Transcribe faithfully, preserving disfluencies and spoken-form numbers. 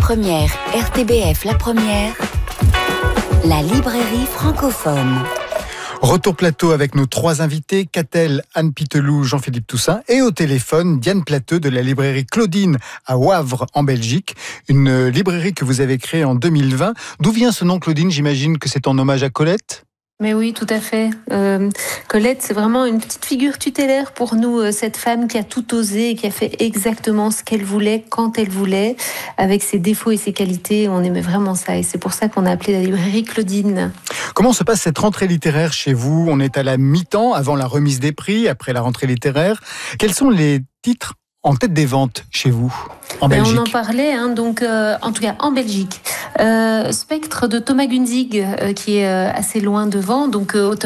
première, R T B F La Première, la librairie francophone. Retour plateau avec nos trois invités, Catel, Anne Pitelou, Jean-Philippe Toussaint, et au téléphone, Diane Plateux de la librairie Claudine à Wavre en Belgique, une librairie que vous avez créée en deux mille vingt. D'où vient ce nom Claudine? J'imagine que c'est en hommage à Colette? Mais oui, tout à fait. Euh, Colette, c'est vraiment une petite figure tutélaire pour nous, euh, cette femme qui a tout osé et qui a fait exactement ce qu'elle voulait, quand elle voulait, avec ses défauts et ses qualités. On aimait vraiment ça et c'est pour ça qu'on a appelé la librairie Claudine. Comment se passe cette rentrée littéraire chez vous? On est à la mi-temps, avant la remise des prix, après la rentrée littéraire. Quels sont les titres en tête des ventes chez vous, en Ben, Belgique? on en parlait, hein, donc, euh, en tout cas en Belgique. Euh, Spectre de Thomas Gunzig, euh, qui est euh, assez loin devant, donc euh,